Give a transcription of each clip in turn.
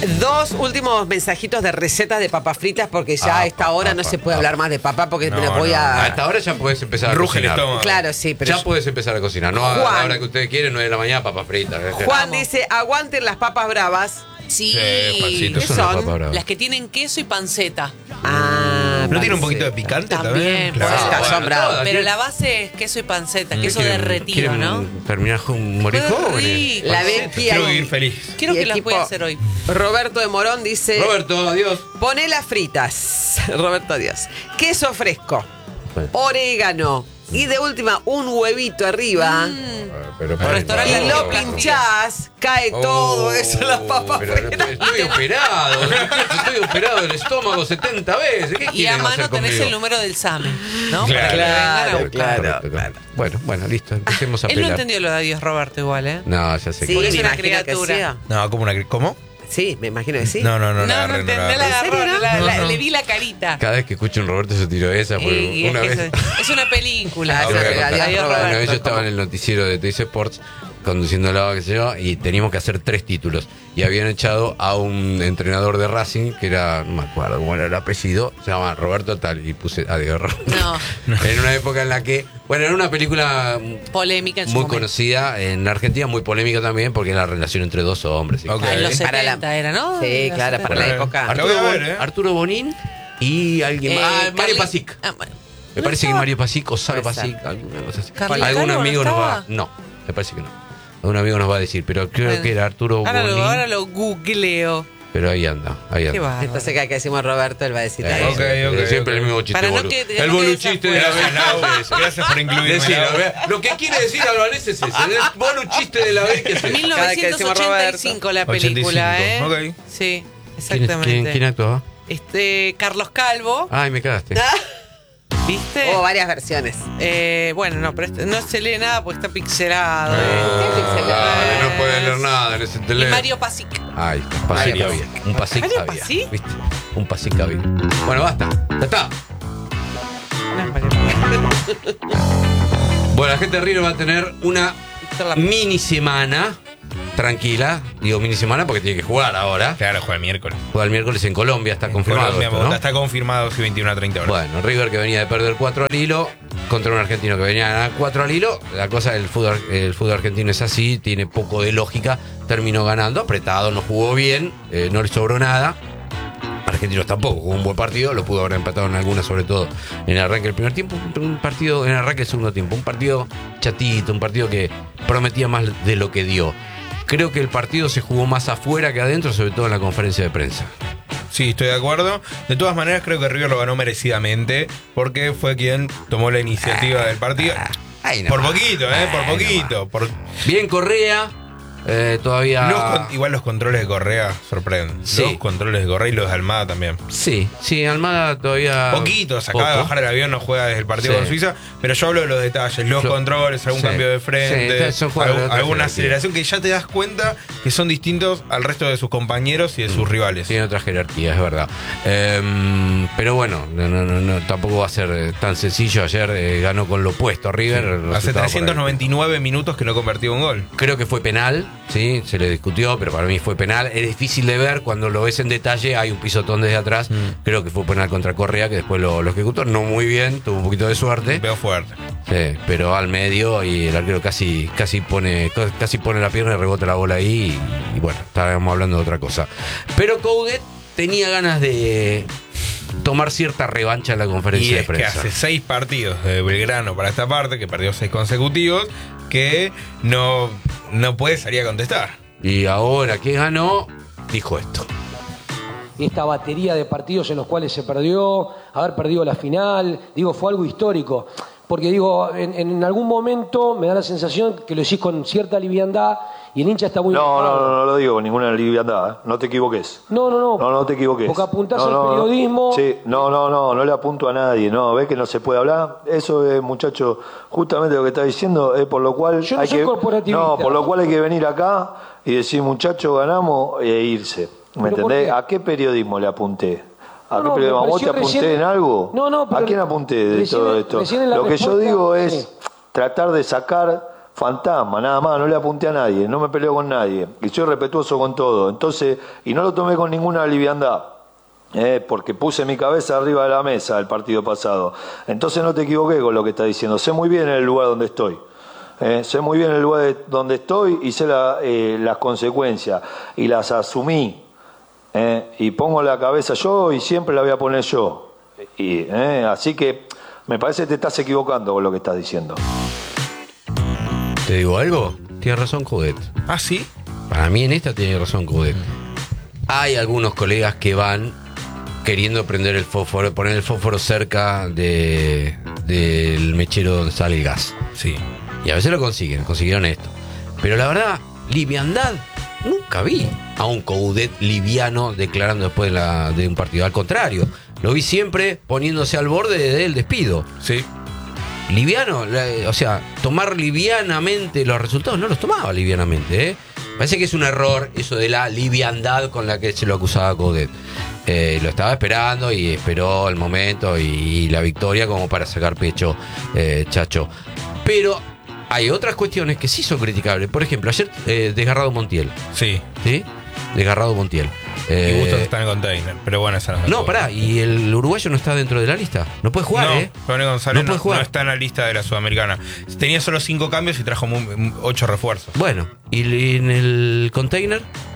Dos últimos mensajitos de recetas de papas fritas, porque ya a esta hora no se puede hablar más de papa porque me las voy a... A esta hora ya puedes empezar a cocinar. Claro, sí, pero... Ya puedes empezar a cocinar. No a la hora que ustedes quieren, 9 de la mañana, papas fritas. Juan dice, aguanten las papas bravas. Sí, ¿Qué son? las que tienen queso y panceta. ¿No tiene un poquito de picante también? Claro. Son bravas. Pero la base es queso y panceta, queso derretido, ¿no? ¿Terminar con morisco? La Becky Quiero vivir feliz. Quiero que las voy a hacer hoy. Roberto de Morón dice... Roberto, adiós. Poné las fritas. Roberto, adiós. Queso fresco. Bueno. Orégano. Y de última, un huevito arriba. Pero Y lo pinchás, cae todo eso en las papas fritas. Estoy operado del estómago 70 veces. ¿Qué Y a quieren mano hacer tenés conmigo? el número del SAME, ¿no? Claro. Para que vengan a buscar. Claro. Bueno, listo. Empecemos a Él pelar. no entendió lo de adiós, Roberto, igual, ¿eh? No, ya sé Sí, Porque me es una imagino que criatura. sí. No, ¿cómo? Sí, me imagino que sí. No, No la la agarré. agarró, le vi la carita. Cada vez que escucho un Roberto yo tiro esa. Y Una es, vez. es una película. Ah, Te voy a contar. Adiós, Roberto. Una vez yo Roberto. estaba en el noticiero de TIC Sports conduciendo la qué sé yo, y teníamos que hacer 3 títulos. Y habían echado a un entrenador de Racing, que era, no me acuerdo cómo era el apellido, se llama Roberto tal, y puse adiós Roberto. No. En una época en la que, bueno, era una película Polémica en su muy momento. conocida en Argentina, muy polémica también, porque era la relación entre dos hombres. Ok. En los Para 70 era, ¿no? Sí, En los claro, 70. para la época. Lo voy a ver, Arturo Bonín y alguien más. Mario Carli- Pasic. Bueno. Me ¿No parece que estaba? Mario Pasic o Salo Puede ser. Pasic, alguna cosa así. ¿Carli Algún Cano no amigo nos va. estaba? No, me parece que no. Algún amigo nos va a decir, pero creo Bueno. que era Arturo Bonín. Ahora lo googleo. Pero ahí anda. Qué bárbaro. Entonces cada que decimos Roberto, él va a decir ahí. Ok. Siempre el mismo chiste. Para no bolu. que- el no boluchiste de la vez. Gracias por incluirme. Decilo, lo que quiere decir Albanés es ese. El boluchiste de la vez que es ese. Cada que decimos 1985 la película, 85, ¿eh? ok. Sí, exactamente. ¿Quién actuaba? Carlos Calvo, Ay, me cagaste. ¿viste? Hubo varias versiones. Bueno, no, pero no se lee nada porque está pixelado. No puede leer nada en ese Y teléfono. Mario Pasic. Ay, Pasic Mario. había. Un Pasic ¿Mario había. Pasic? ¿Viste? Un Pasic había. Bueno, basta. Ya está. No es Mario Bueno, la gente de River va a tener una Pasic. mini semana tranquila. Digo mini semana porque tiene que jugar ahora. Claro, juega el miércoles. Juega el miércoles en Colombia, está confirmado. Colombia, esto, Bogotá, ¿no? está confirmado, sí, 21 a 30 horas. Bueno, River que venía de perder 4 al hilo contra un argentino que venía a ganar 4 al hilo. La cosa del fútbol argentino es así, tiene poco de lógica. Terminó ganando, apretado, no jugó bien, no le sobró nada. Argentinos tampoco jugó un buen partido, lo pudo haber empatado en algunas, sobre todo en el arranque del primer tiempo, un partido en el arranque del segundo tiempo, un partido chatito, un partido que prometía más de lo que dio. Creo que el partido se jugó más afuera que adentro, sobre todo en la conferencia de prensa. Sí, estoy de acuerdo. De todas maneras, creo que River lo ganó merecidamente porque fue quien tomó la iniciativa del partido. Ahí Por nomás. poquito, por Ahí poquito. Bien Correa, todavía... Igual los controles de Correa sorprenden. Sí. Los controles de Correa y los de Almada también. Sí, Almada todavía... Poquito, se acaba de poco. bajar el avión, no juega desde el partido Sí. con Suiza, pero yo hablo de los detalles, los controles, algún Sí. cambio de frente, Sí, son jugadores de otra alguna jerarquía. aceleración que ya te das cuenta que son distintos al resto de sus compañeros y de sus rivales. Tiene otra jerarquía, es verdad. Pero bueno, no, tampoco va a ser tan sencillo. Ayer ganó con lo opuesto a River. el Hace resultado por ahí. 399 minutos que no convertía un gol. Creo que fue penal, sí, se le discutió, pero para mí fue penal. Es difícil de ver cuando lo ves en detalle, hay un pisotón desde atrás. Creo que fue penal contra Correa, que después lo ejecutó. No muy bien, tuvo un poquito de suerte. Veo fuerte. Sí, pero al medio y el arquero casi pone la pierna y rebota la bola ahí. Y bueno, estábamos hablando de otra cosa. Pero Coudet tenía ganas de tomar cierta revancha en la Y conferencia de es que prensa. hace 6 partidos de Belgrano para esta parte, que perdió 6 consecutivos, que no puede salir a contestar. Y ahora que ganó, dijo esto. Esta batería de partidos en los cuales se perdió, haber perdido la final, digo, fue algo histórico. Porque digo, en algún momento me da la sensación que lo decís con cierta liviandad y el hincha está muy... No lo digo con ninguna liviandad, ¿eh? No te equivoques. No te equivoques. Porque apuntás al periodismo... Sí, no le apunto a nadie, no, ves que no se puede hablar. Eso es, muchacho, justamente lo que está diciendo es por lo cual Yo no soy corporativista. No, por lo cual hay que venir acá y decir, muchacho, ganamos e irse. ¿Me ¿Pero por entendés? qué? ¿A qué periodismo le apunté? ¿A qué No, periodismo? me ¿Vos te pareció apunté recién- en algo? No, pero ¿A quién apunté de recién- todo esto? recién en la Lo que yo respuesta- digo es sí. tratar de sacar fantasma, nada más, no le apunté a nadie, no me peleo con nadie, y soy respetuoso con todo. Entonces, y no lo tomé con ninguna liviandad, porque puse mi cabeza arriba de la mesa el partido pasado. Entonces no te equivoqué con lo que estás diciendo, sé muy bien el lugar donde estoy. Sé muy bien el lugar donde estoy y sé las consecuencias, y las asumí. Y pongo la cabeza yo y siempre la voy a poner yo. Así que me parece que te estás equivocando con lo que estás diciendo. ¿Te digo algo? Tiene razón Coudet. ¿Ah, sí? Para mí en esta tiene razón Coudet. Hay algunos colegas que van queriendo prender el fósforo, poner el fósforo cerca del mechero donde sale el gas. Sí. Y a veces lo consiguieron esto. Pero la verdad, liviandad, nunca vi a un Coudet liviano declarando después de un partido. Al contrario, lo vi siempre poniéndose al borde del despido. Sí. Liviano, o sea, tomar livianamente los resultados, no los tomaba livianamente, ¿eh? Parece que es un error eso de la liviandad con la que se lo acusaba a Coudet. Lo estaba esperando y esperó el momento y la victoria como para sacar pecho, Chacho. Pero hay otras cuestiones que sí son criticables. Por ejemplo, ayer desgarrado Montiel. Sí. ¿Sí? Desgarrado Montiel. Y Bustos está en el container, pero bueno, esa no. No, pará, y el uruguayo no está dentro de la lista. No puede jugar, no, Ronnie González no puede jugar. No está en la lista de la Sudamericana. Tenía solo 5 cambios y trajo 8 refuerzos. Bueno, y en el container,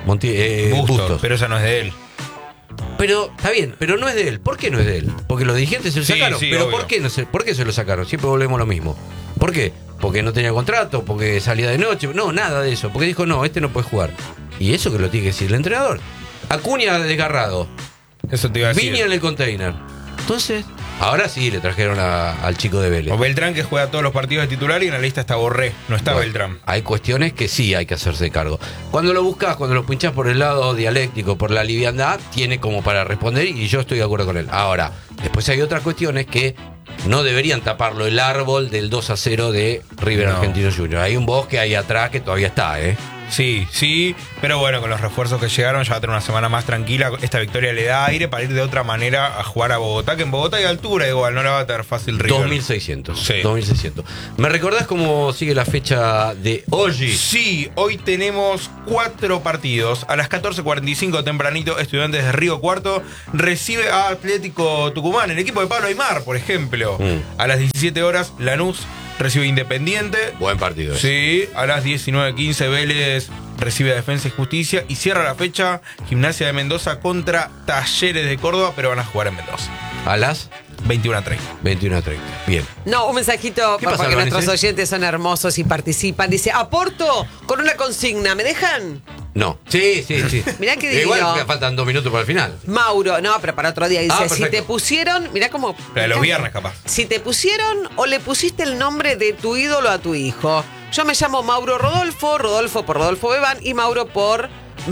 Bustos, pero esa no es de él. Pero está bien, pero no es de él. ¿Por qué no es de él? Porque los dirigentes se lo sacaron. Sí, pero obvio. ¿por qué se lo sacaron? Siempre volvemos a lo mismo. ¿Por qué? Porque no tenía contrato, porque salía de noche. No, nada de eso. Porque dijo, no, este no puede jugar. Y eso que lo tiene que decir el entrenador. Acuña desgarrado. Eso te iba a decir. Viña en el container. Entonces, ahora sí le trajeron al chico de Vélez. O Beltrán, que juega todos los partidos de titular, y en la lista está Borré. No está Bueno, Beltrán. hay cuestiones que sí hay que hacerse cargo. Cuando lo buscas, cuando lo pinchás por el lado dialéctico, por la liviandad, tiene como para responder y yo estoy de acuerdo con él. Ahora, después hay otras cuestiones que no deberían taparlo el árbol del 2-0 de River Argentino Junior. Hay un bosque ahí atrás que todavía está, ¿eh? Sí, pero bueno, con los refuerzos que llegaron ya va a tener una semana más tranquila. Esta victoria le da aire para ir de otra manera a jugar a Bogotá, que en Bogotá hay altura igual, no la va a tener fácil River. 2600. Sí. 2600. ¿Me recordás cómo sigue la fecha de hoy? Sí, hoy tenemos 4 partidos. A las 14:45 tempranito, Estudiantes de Río Cuarto recibe a Atlético Tucumán, el equipo de Pablo Aimar, por ejemplo. A las 17 horas, Lanús recibe Independiente. Buen partido. Sí, a las 19:15 Vélez recibe a Defensa y Justicia y cierra la fecha Gimnasia de Mendoza contra Talleres de Córdoba, pero van a jugar en Mendoza. A las 21:30. 21:30. Bien. No, un mensajito, ¿Qué pasa, porque Vanessa? nuestros oyentes son hermosos y participan. Dice, aporto con una consigna, ¿me dejan? No. Sí. Mirá qué divino. Igual faltan 2 minutos para el final. Mauro, no, pero para otro día. Dice, si perfecto. te pusieron, mirá cómo... La de los viernes, capaz. Si te pusieron o le pusiste el nombre de tu ídolo a tu hijo. Yo me llamo Mauro Rodolfo, Rodolfo por Rodolfo Bebán y Mauro por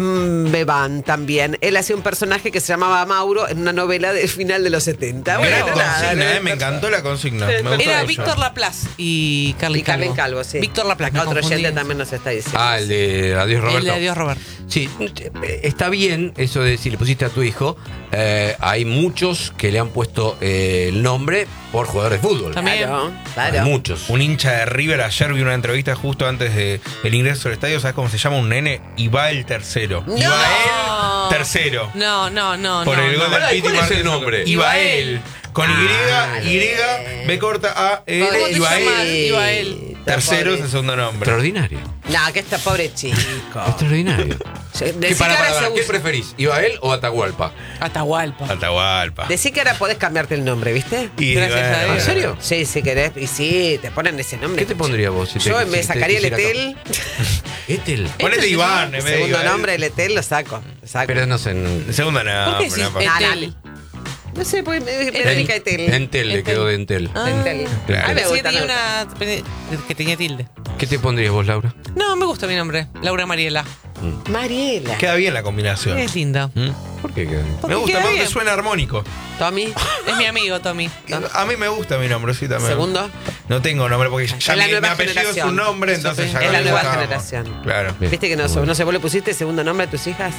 Bebán también. Él hacía un personaje que se llamaba Mauro en una novela del final de los 70. Gran Bueno, nada, consigna, no me encantó la consigna. Me gustó Era mucho. Víctor Laplace y Carly Y Carmen Calvo, sí. Víctor Laplace. Otro oyente también nos está diciendo. Ah, el de Adiós Roberto. El de Adiós Roberto. Sí, está bien eso de si le pusiste a tu hijo. Hay muchos que le han puesto el nombre por jugadores de fútbol. También. Claro. Hay muchos. Un hincha de River, ayer vi una entrevista justo antes del ingreso al estadio. ¿Sabes cómo se llama un nene? Ibael tercero. No. Ibael tercero. No. Por el gol del Pará, ¿y Piti cuál es Martínez. el nombre? Ibael. Con Y, B corta A, L, ¿Cómo te llamas? Ibael. Ibael. Tercero es el segundo nombre. Extraordinario. No, que está pobre chico. Extraordinario. Decí ¿Qué, que ahora se ¿Qué usa- preferís? ¿Ibael o Atahualpa? Atahualpa. Atahualpa. Decí que ahora podés cambiarte el nombre, ¿viste? Y Gracias a bueno, Dios. ¿En serio? Sí, si querés. Y sí, te ponen ese nombre. ¿Qué te pondría vos? Si Yo te- me si te sacaría el quisiera Etel. Etel. Ponete Iván en vez de Segundo Ibael. nombre, el Etel, lo saco. Pero no sé. El segundo no. ¿Por qué pero decís no, Etel? No sé, pues Verónica Etel. Entel le quedó de Entel. Entel. Claro. A mí me Pensé que gusta, tenía me una que tenía tilde. ¿Qué te pondrías vos, Laura? No, me gusta mi nombre. Laura Mariela. gusta. Mariela. Queda bien la combinación. Es lindo. ¿Por qué queda? Me gusta, queda porque bien. suena armónico. Tommy. Es mi amigo, Tommy. A mí me gusta mi nombre, sí, también. Segundo. No tengo nombre porque ya Es la mi nueva apellido es generación. un nombre, entonces ya Es con la eso nueva estamos. generación. Claro. Bien. ¿Viste que no sé, vos le pusiste segundo nombre a tus hijas?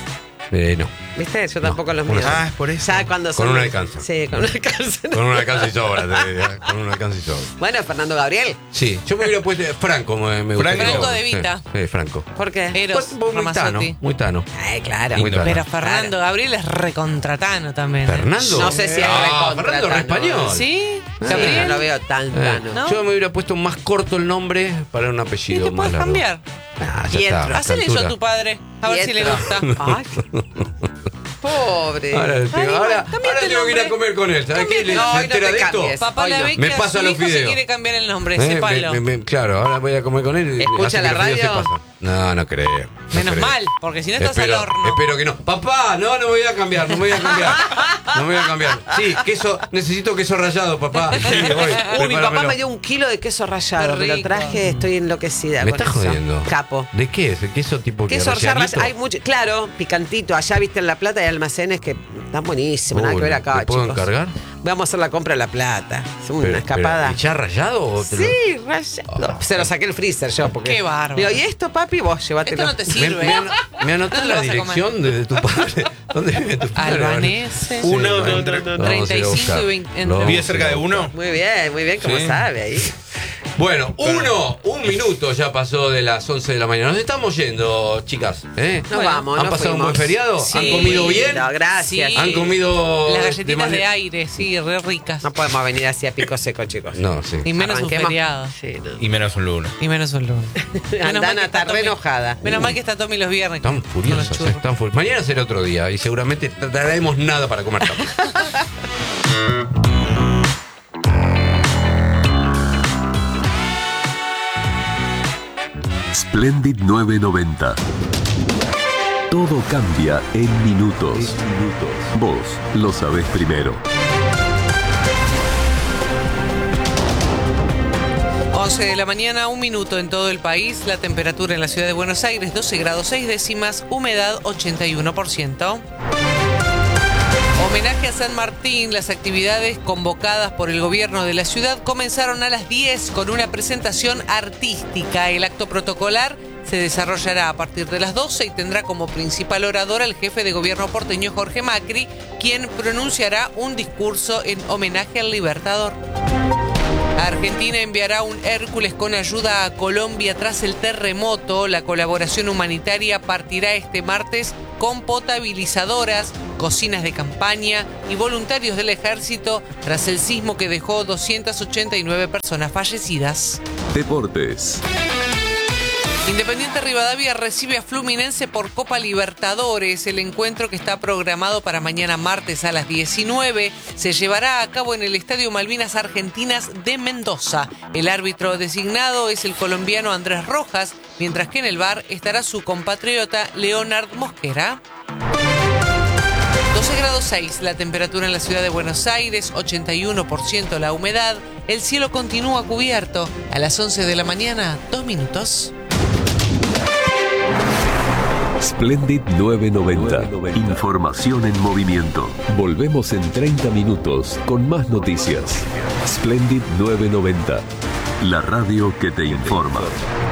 No. ¿Viste? Yo tampoco los una míos. Ah, es por eso. Ya cuando Con son- una alcanza. Sí, con una alcanza. Con un alcance y sobra, te diría, con un alcance y sobra. Bueno, Fernando Gabriel. Sí, yo me hubiera puesto Franco, me gusta. Franco de Vita. Sí, Franco. ¿Por qué? Eros Muy tano, Ramazzotti. muy tano. Claro. Muy tano. Pero Fernando Gabriel es recontratano también. ¿Fernando? No sé si es recontra Fernando tano. español. ¿Sí? Sí, ¿Gabriel? no lo veo tan tano. ¿No? Yo me hubiera puesto más corto el nombre para un ¿Y apellido te más puedes largo. cambiar? Ah, ya Pietro. está. a esta Hacele eso a altura. tu padre. A ver si le Pietro. gusta. Ay. Pobre. Ahora, ahora cambiate el tengo que ir a nombre. comer con él. ¿Sabes qué? Cambiate. No, ¿Se hoy no entera te de esto? cambies. Papá Hoy la no. ve Me que a pasa su los hijo se videos. quiere cambiar el nombre, Eh, sépalo. Claro, ahora voy a comer con él. y ¿Escucha hace que la los videos se radio? pasan. No creo. no Menos creo. mal, porque si no estás Espero, al horno. espero que no. Papá, no me voy a cambiar, no me voy a cambiar. No me voy a cambiar. Sí, queso, necesito queso rallado, papá. Sí, voy, Mi papá prepáramelo. me dio un kilo de queso rallado. Qué Me lo rico. traje, estoy enloquecida. Me con estás eso. jodiendo. Capo. ¿De qué es? ¿El queso tipo que Queso ya ralladito? hay mucho, claro, picantito. Allá, viste, en La Plata hay almacenes que están buenísimos. Nada Uy, que ver acá, ¿te puedo chicos. encargar? Vamos a hacer la compra de La Plata. Es una Pero, escapada. ¿y ya rallado o te lo- Sí, rallado. Se lo saqué el freezer yo. Porque, Qué bárbaro. Digo, ¿y esto, papi? Vos llévatelo. Esto no te Me, sirve. me anoté No la lo vas a comer. dirección de tu padre. ¿Dónde vive tu padre? Albanese. Sí, Uno, bueno, no, vamos a ir a 35 buscar. y 20 Lo vamos ¿Vive a ir cerca a de buscar. uno? Muy bien, como Sí. sabe ahí. Bueno, un minuto ya pasó de las 11 de la mañana. Nos estamos yendo, chicas. ¿eh? Nos vamos, ¿Han nos pasado un buen fuimos. feriado? Sí. ¿Han comido bien? No, gracias. Sí. ¿Han comido Las galletitas de manera- aire, sí, re ricas. No podemos venir así a pico seco, chicos. No, sí. Y menos un Arranquemos. feriado. Sí, no. Y menos un lunes. Y menos un lunes. Menos mal Andana que está re Tommy- enojada. Menos mal que está Tommy los viernes. Están con furiosas, los churros. están furiosas. Mañana será otro día y seguramente traeremos nada para comer tampoco. Splendid 990. Todo cambia en minutos. Vos lo sabés primero. 11 de la mañana, 1 minuto en todo el país. La temperatura en la ciudad de Buenos Aires, 12 grados 6 décimas, humedad 81%. Homenaje a San Martín. Las actividades convocadas por el gobierno de la ciudad comenzaron a las 10 con una presentación artística. El acto protocolar se desarrollará a partir de las 12 y tendrá como principal orador al jefe de gobierno porteño Jorge Macri, quien pronunciará un discurso en homenaje al Libertador. Argentina enviará un Hércules con ayuda a Colombia tras el terremoto. La colaboración humanitaria partirá este martes con potabilizadoras, cocinas de campaña y voluntarios del ejército tras el sismo que dejó 289 personas fallecidas. Deportes. Independiente Rivadavia recibe a Fluminense por Copa Libertadores. El encuentro, que está programado para mañana martes a las 19, se llevará a cabo en el Estadio Malvinas Argentinas de Mendoza. El árbitro designado es el colombiano Andrés Rojas, mientras que en el VAR estará su compatriota Leonard Mosquera. 12 grados 6 la temperatura en la ciudad de Buenos Aires, 81% la humedad. El cielo continúa cubierto. A las 11 de la mañana, 2 minutos. Splendid 990. Información en movimiento. Volvemos en 30 minutos con más noticias. Splendid 990. La radio que te informa.